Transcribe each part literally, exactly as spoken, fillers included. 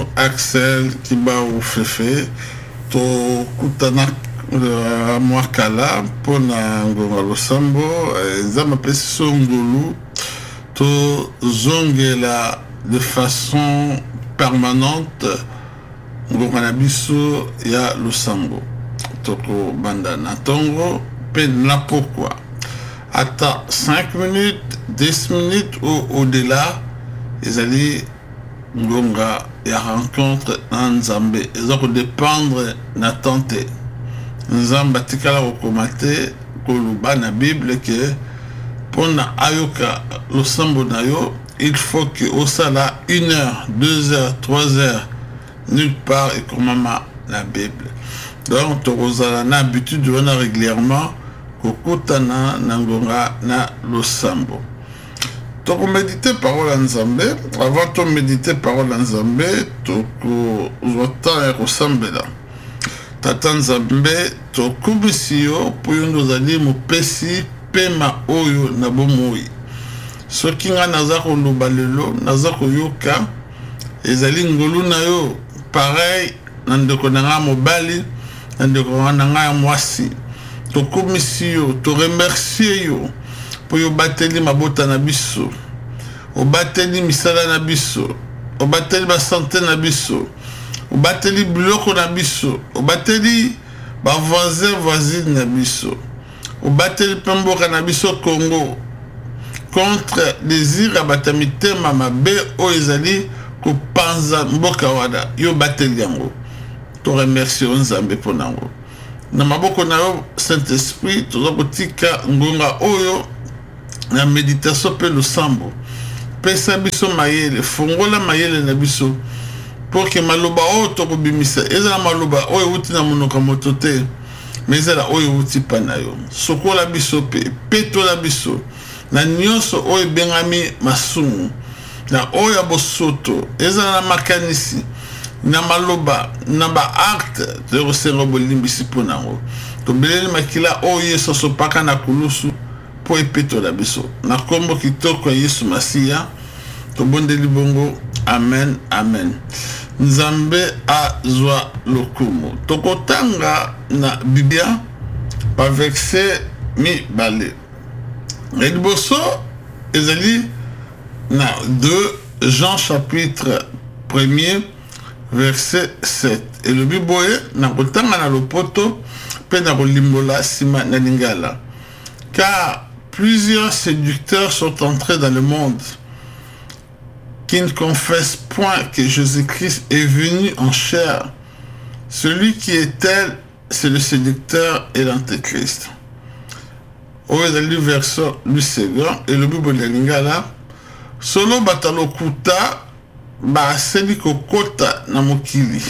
Bonjour Axel Kibaou Fefe. To kutana uh, mwakala pona ngonga losambo zama pesi ngolu to zongela de façon permanente ngonga na biso ya losambo toko banda na tongo pe na pourquoi ata cinq minutes dix minutes ou au-delà ezali ngonga ya rencontre na Nzambe ezako dépendre na tante Nzambe atikala kokomate koluba na Bible ke pona ayoka losambo na yo il faut que osala une heure deux heures trois heures nulle part et komama na Bible donc tokozala na habitude wana régulièrement kokutana na ngonga na losambo. Donc on médite parole en Nzambe, avant de méditer parole en Nzambe, donc on entend ressemble là. Tata Nzambe, to kubisio pour nous aller mo pesi pema oyo na bomoi. Ce qui nga nazako lobalelo, nazako yoka, ezali ngolu na yo pareil nandeko nanga mobali, nandeko nanga mwasi. To kubisio, to remercier yo. Po yo bateli mabota na biso o bateli misala na biso o bateli ba santé na biso o bateli biloko na biso o bateli ba voisin voisine na biso o bateli pemboka na biso Congo contre désir abatamite mama be o ezali ko panza mboka wada yo bateli yango to remercier Nzambe ponango na maboko na yo Saint-Esprit to zokotika ngonga oyo na méditation pe losambo pesa biso mayele fongola mayele na biso pour que maloba o to kobimisa ezala maloba oyo uti na monoko moto te mais ezala oyo uti pana yo sokola biso pe petola biso na nyonso oyo bengami masumu na oyo bosoto ezala na makanisi na maloba na ba acte de resengo bolimbisi ponango to beleli makila oyo soso paka na kulusu po epeto la biso na kombo kitoko ya Yesu Masiya to bondeli bongo amen amen. Nzambe azwa lokumu tokotanga na Biblia pa verset mi bale liboso ezali na deux Jean chapitre premier verset sept et le biboye na kotanga na lopoto pe na kolimbola sima na lingala car plusieurs séducteurs sont entrés dans le monde qui ne confessent point que Jésus-Christ est venu en chair. Celui qui est tel, c'est le séducteur et l'antéchrist. Au verset verset du second et le Bible de Lingala, solo batalokuta ba seli kokota na mokili.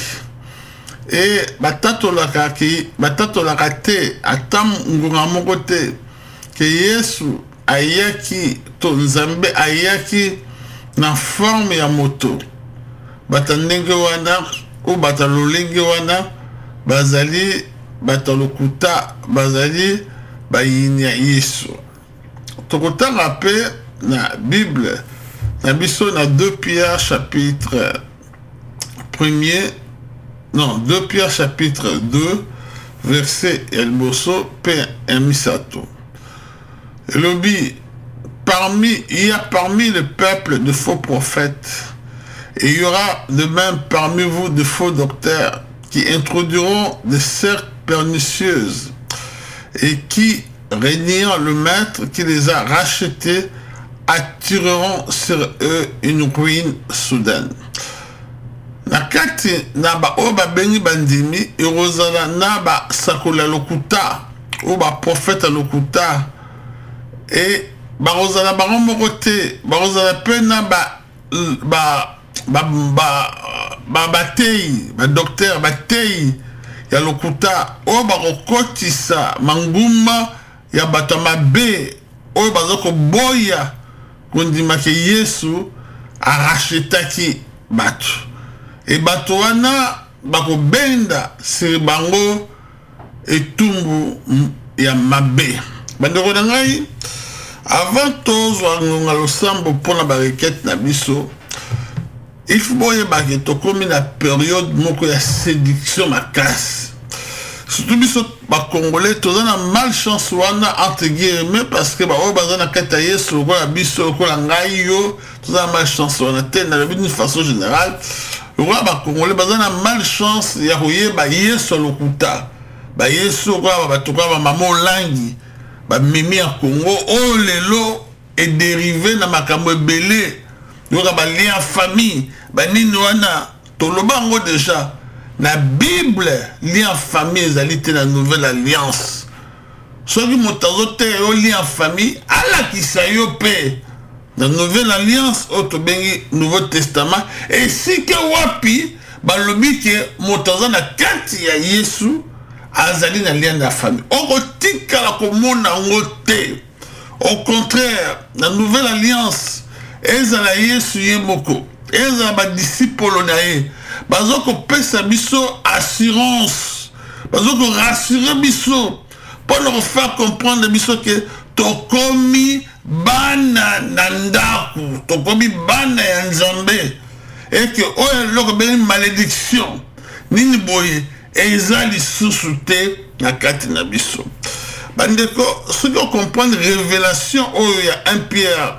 Et batatolaka ki batatolaka te atam ngunga moko te que Yesu ayaki to Nzambe ayaki na forme ya moto batandenge wana ou batalolenge wana bazali batalokuta bazali bayinya Yesu tokotanga pe na Bible na biso na deux Pierre chapitre premier non deux Pierre chapitre deux verset elboso pe emisato. Lobi, parmi, il y a parmi le peuple de faux prophètes, et il y aura de même parmi vous de faux docteurs qui introduiront des sectes pernicieuses et qui, régnant le maître qui les a rachetés, attireront sur eux une ruine soudaine. Nakati naba oba beni bandimi, erozala naba sakola lokuta, oba prophète lokuta, et barozala bango moko te barozala pena ba ba ba ba ba batei ba docteur batei ya lokuta o bakokotisa manguma ya bato mabe oyo bazoko boya kondima ke Yesu arachetaki bato e bato wana bakobenda siri bango etumbu ya mabe bandeko na ngai. Avant tozwa ngonga losambo pona ba requête na biso il faut que tu comme la période moko ya séduction ma casse. Surtout biso ba congolais tous na malchance wana entre guillemets parce que ba o bazana kata yesu ko la biso ko la ngai yo tous na malchance wana te na d'une façon générale le roi ba congolais bazana malchance ya koye ba yesu lokuta ba yesu ko ba to ko ba mamo langi ba mimi ya Congo o lelo est dérivé na makambo belé yo ba lien famille ba nini wana to lobango déjà. La Bible, lien en famille, c'est la nouvelle alliance. Ceux qui m'ont ajouté au lien en famille, Allah qui s'est yopé. La nouvelle alliance, au Nouveau Testament. Et si que wapi, bah le but que m'ont ajouté la carte ya Yesu, azali na lien de la famille. Au rotika la commune en côté. Au contraire, la nouvelle alliance, ezala Yesu yemoko, ezala ba disciple nae. Bazo ko pesa biso assurance, bazo ko rassurer biso pour leur faire comprendre biso que to komi bana nandaku, to komi bana ya Nzambe et que oya loko ben malédiction nini boye ezali sous-souté na kati na biso. Bandeko, ceux qui comprennent révélation oya un Pierre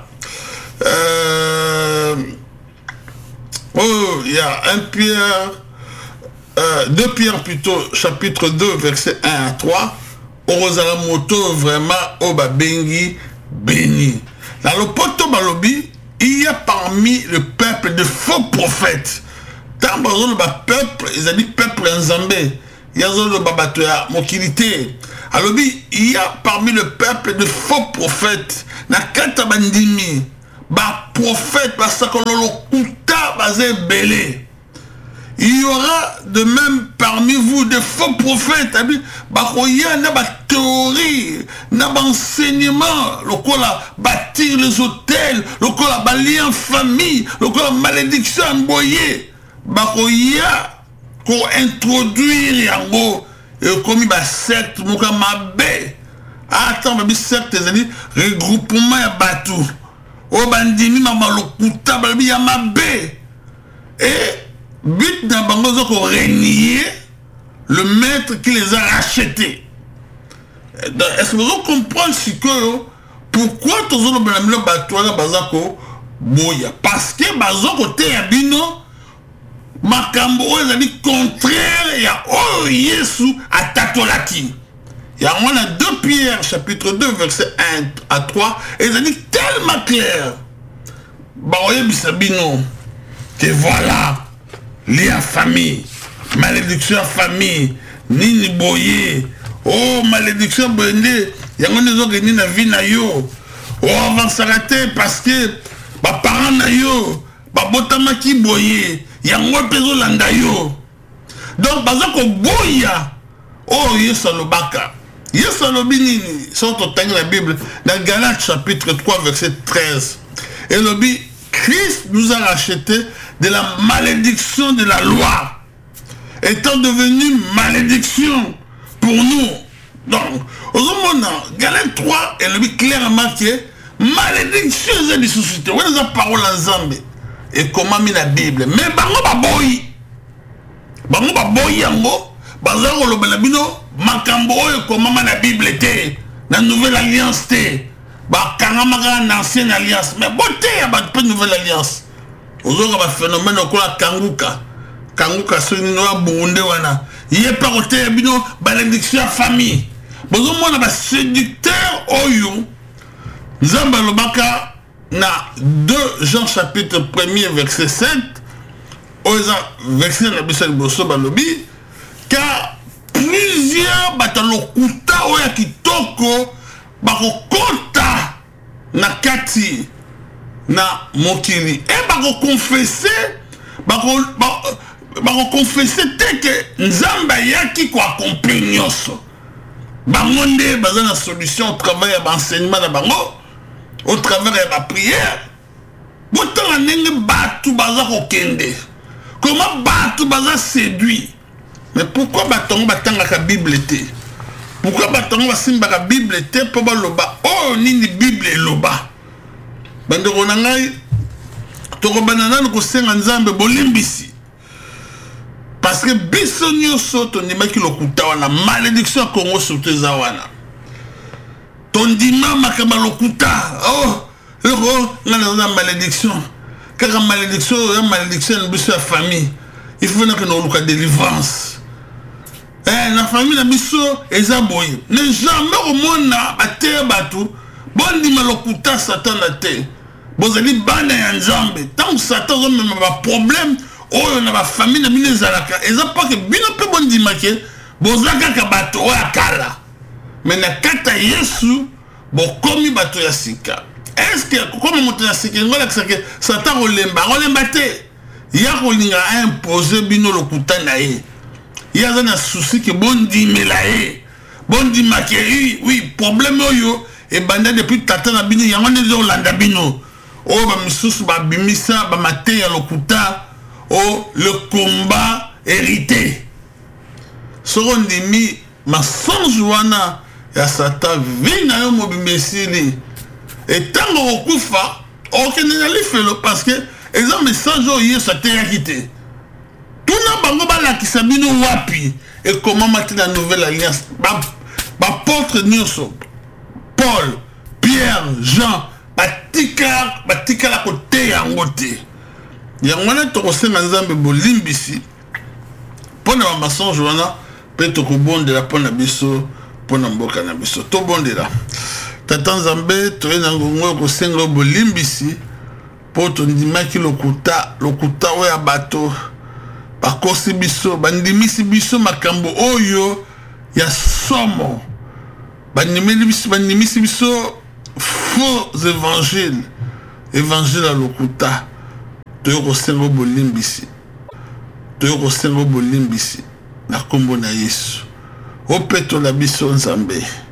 euh oh, il y a un Pierre, euh, deux Pierre plutôt, chapitre deux, verset un à trois. Orozala moto vraiment oba bengi béni. Dans le poto balobi, il y a parmi le peuple de faux prophètes. Tant que le peuple, ils ont dit peuple en Zambé. Il y a le babatoya mokilité. Alobi, il y a parmi le peuple de faux prophètes. Na kata bandimi. Ba prophète, parce que l'on kuta basé belé. Il y aura de même parmi vous des faux prophètes. Bah, il y a une théorie, un enseignement, le quoi bâtir les hôtels, le quoi balayer en famille, le quoi malédiction emboyée. Bah, il y a pour introduire en gros, comme il y a secte, mon cas mabé. Attends, mais secte, c'est-à-dire regroupement à bateau. O bandimi mama lokuta balbi ya mabe et but na bango zoko renier le maître qui les a rachetés. Est-ce que vous comprenez ce que pourquoi tous les gens battoira bazako boya parce que bazako te abino makambo ezali contraire ya oh Yesu atatolaki. Il y a deux Pierre, chapitre deux, verset un à trois, et ça dit tellement clair. Que voilà, lien famille, malédiction famille, nini boye, oh malédiction boye, il y a des gens qui n'ont pas vie na yo, oh avanceraté parce que, bah parents na yo, bah botama ki boye, il y a un peso landa yo. Donc, bah ça ko boya, oh yeso lo baka. Yes, nini, sont au temps de la Bible, dans Galates chapitre trois, verset treize. Et le dit, Christ nous a rachetés de la malédiction de la loi, étant devenu malédiction pour nous. Donc, au moment Galates trois, et le dit clairement que malédiction est de société. Où est la parole en Zambie? Et comment mis la Bible? Mais bango baboyi, bango baboyi yango, bazaro lo belabino. Makambo oyo komama na Bible te na nouvelle alliance te ba kangamaka na ancienne alliance mais bote ya ba nouvelle alliance ozoka ba phénomène okola kanguka kanguka soni no abunde wana yé pa kote ya bino malédiction ya famille bozo mona ba séducteur oyo nzamba lobaka na deux Jean chapitre premier verset sept oza verset na biso liboso balobi car plusieurs batalokuta oya kitoko bakokota na kati na mokili et bako confesser bako bako confesser te que nzamba yaki ko accomplir nyonso bango nde baza na solution au travers de l'enseignement na bango au travers de la prière botanga ndenge batu baza kokende comment batu baza séduit. Mais pourquoi batongo batanga ka Bible te? Pourquoi batongo basimba ka Bible te po ba loba oh nini Bible loba? Bande ronangai toko banana ko senga nzambe bolimbisi parce que biso nyonso tondimaki lokuta wana malédiction ya Congo surtout eza wana tondima makamba lokuta oh loko ngana na malédiction kaka malédiction ya malédiction na biso ya famille il faut que nous luka délivrance eh na famille na biso eza boye ne jamais omona bateya batu bondima lokuta satan na te bozali bana ya nzambe tant satan ozomema baproblème oyo na bafamille na bino ezalaka eza pas que bino mpe bondima ke boza kaka bato oyo akala mais na kata yesu bokomi bato ya sika est-ce que comme moto ya sika ngolakisa ke satan olemba olemba te ya kolinga imposer bino lokuta na ye ya za na souci ke bondimela ye bondima ke oui oui problème oyo e banda depuis tata na bino yango nde olanda bino o ba misusu ba bimisa ba mate ya lokuta o le combat hérité sorondimi mensonge wana ya satan vina yo mobimesili etango okufa okende na lifelo parce que eza message oyo yesu ateyaki te tuna bango balakisa bino wapi ekomama te na nouvelle alliance bapôtre nyonso Paul, Pierre, Jean batika batikala koteya yango te yango wana tokosenga nzambe bolimbisi mpona bamensonge wana mpe tokobondela mpona biso mpona mboka na biso tobondela tata nzambe toye na ngongo oyo kosenga bolimbisi mpo tondimaki lokuta lokuta oyo ya bato bakosi biso bandimisi biso makambo oyo ya somo bandimisi biso faux évangile évangile ya lokuta toye kosenga bolimbisi toye kosenga bolimbisi na kombo na yesu opetola biso nzambe